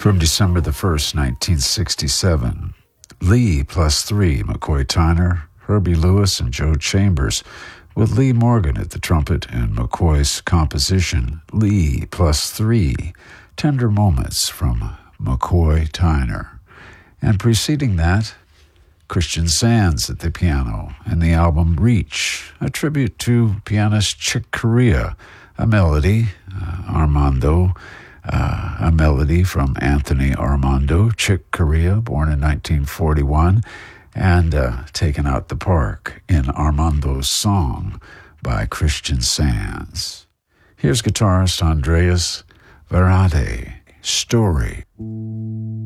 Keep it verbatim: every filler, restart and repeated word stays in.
From December the first, nineteen sixty-seven, Lee plus three, McCoy Tyner, Herbie Lewis, and Joe Chambers, with Lee Morgan at the trumpet and McCoy's composition, Lee plus three, Tender Moments from McCoy Tyner. And preceding that, Christian Sands at the piano and the album Reach, a tribute to pianist Chick Corea, a melody, uh, Armando, uh, a melody from Anthony Armando, Chick Corea, born in nineteen forty-one, and uh, taken out the park in Armando's Song by Christian Sands. Here's guitarist Andreas Verade, Story.